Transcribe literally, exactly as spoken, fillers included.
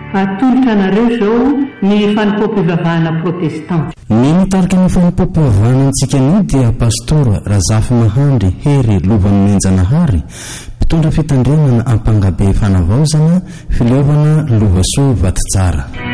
atolotra anareo zao ny fanipoam-pivavahana protestant. Ny mitarika ny fanipoam-pivavahana antsika ny dia pastora Razafy Mahandry Hery Lovan'ny Menjanahary, mpitondra fitandrenana Ampangabe Fanavaozana, Filevana Lovasoa Vatitsara.